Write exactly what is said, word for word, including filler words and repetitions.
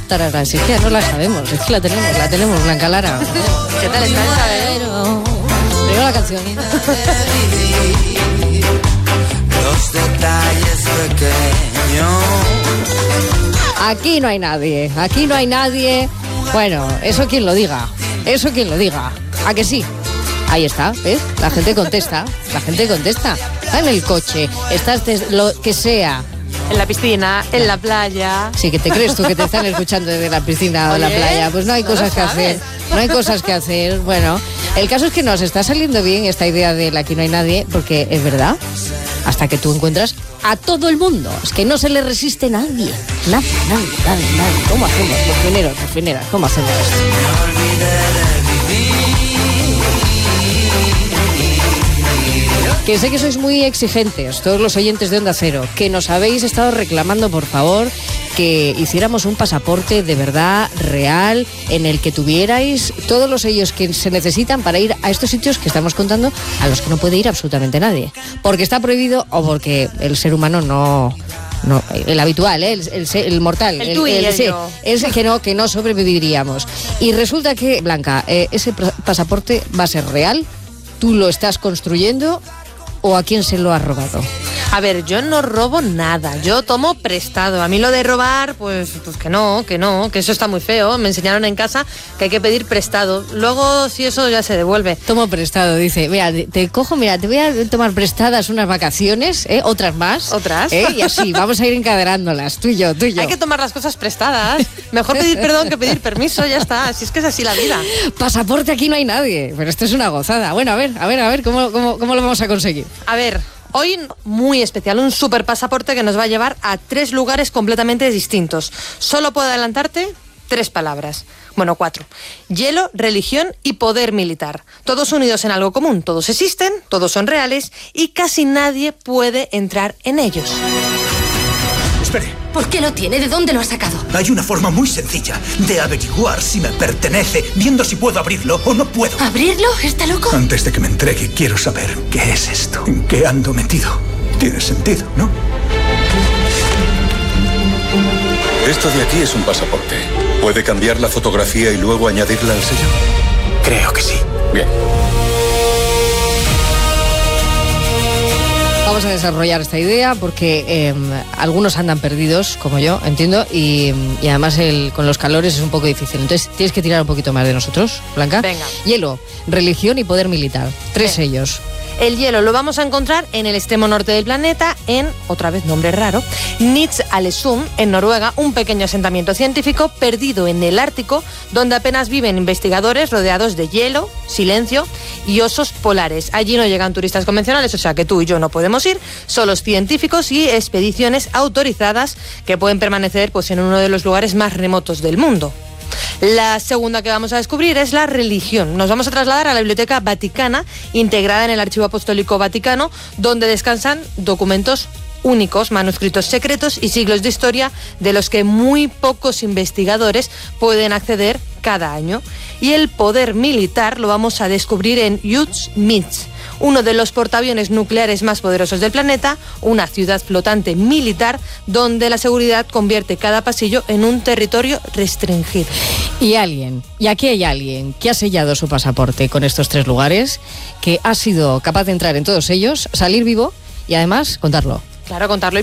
tarara, si es que ya no la sabemos, es que la tenemos, la tenemos, Blanca Lara. ¿Qué tal está el Pero... Primero la canción. Los detalles pequeños. Aquí no hay nadie, aquí no hay nadie. Bueno, eso quien lo diga, eso quien lo diga. ¿A que sí? Ahí está, ¿ves? La gente contesta, la gente contesta. Está en el coche, estás des- lo que sea. En la piscina, en la playa. Sí, que te crees tú que te están escuchando desde la piscina o de la Oye, playa. Pues no hay no cosas lo que sabes. hacer, no hay cosas que hacer. Bueno, el caso es que nos está saliendo bien esta idea de aquí no hay nadie, porque es verdad, hasta que tú encuentras a todo el mundo. Es que no se le resiste nadie. Nadie, nadie, nadie, nadie. ¿Cómo hacemos? Refineros, refineras, ¿cómo hacemos esto? Que sé que sois muy exigentes, todos los oyentes de Onda Cero, que nos habéis estado reclamando, por favor, que hiciéramos un pasaporte de verdad, real, en el que tuvierais todos los sellos que se necesitan para ir a estos sitios que estamos contando, a los que no puede ir absolutamente nadie. Porque está prohibido o porque el ser humano no... No, el habitual, ¿eh? el, el, el mortal, el, tú y el, el sí, yo. ese que no, que no sobreviviríamos. Y resulta que, Blanca, eh, ese pasaporte va a ser real, tú lo estás construyendo, ¿o a quién se lo has robado? A ver, yo no robo nada, yo tomo prestado. A mí lo de robar, pues, pues que no, que no, que eso está muy feo. Me enseñaron en casa que hay que pedir prestado. Luego, si eso ya se devuelve. Tomo prestado, dice. Mira, te cojo, mira, te voy a tomar prestadas unas vacaciones, ¿eh? Otras más. ¿Otras? ¿eh? Y así, vamos a ir encadenándolas, tú y yo, tú y yo. Hay que tomar las cosas prestadas. Mejor pedir perdón que pedir permiso, ya está. Si es que es así la vida. Pasaporte, aquí no hay nadie, pero esto es una gozada. Bueno, a ver, a ver, a ver, ¿cómo, cómo, cómo lo vamos a conseguir? A ver, hoy muy especial, un super pasaporte que nos va a llevar a tres lugares completamente distintos. Solo puedo adelantarte tres palabras. Bueno, cuatro. Hielo, religión y poder militar. Todos unidos en algo común. Todos existen, todos son reales y casi nadie puede entrar en ellos. Espere. ¿Por qué lo tiene? ¿De dónde lo ha sacado? Hay una forma muy sencilla de averiguar si me pertenece, viendo si puedo abrirlo o no puedo. ¿Abrirlo? ¿Está loco? Antes de que me entregue, quiero saber qué es esto. ¿En qué ando metido? Tiene sentido, ¿no? Esto de aquí es un pasaporte. ¿Puede cambiar la fotografía y luego añadirla al sello? Creo que sí. Bien. Vamos a desarrollar esta idea porque eh, algunos andan perdidos, como yo, entiendo, y, y además el, con los calores es un poco difícil. Entonces tienes que tirar un poquito más de nosotros, Blanca. Venga. Hielo, religión y poder militar. Tres Venga. sellos. El hielo lo vamos a encontrar en el extremo norte del planeta, en, otra vez nombre raro, Nils-Alesund, en Noruega, un pequeño asentamiento científico perdido en el Ártico, donde apenas viven investigadores rodeados de hielo, silencio y osos polares. Allí no llegan turistas convencionales, o sea que tú y yo no podemos ir, son los científicos y expediciones autorizadas que pueden permanecer pues, en uno de los lugares más remotos del mundo. La segunda que vamos a descubrir es la religión. Nos vamos a trasladar a la Biblioteca Vaticana, integrada en el Archivo Apostólico Vaticano, donde descansan documentos únicos, manuscritos secretos y siglos de historia de los que muy pocos investigadores pueden acceder cada año. Y el poder militar lo vamos a descubrir en Yuzhniz, uno de los portaaviones nucleares más poderosos del planeta, una ciudad flotante militar donde la seguridad convierte cada pasillo en un territorio restringido. Y alguien, y aquí hay alguien que ha sellado su pasaporte con estos tres lugares, que ha sido capaz de entrar en todos ellos, salir vivo y además contarlo. Claro, contarlo y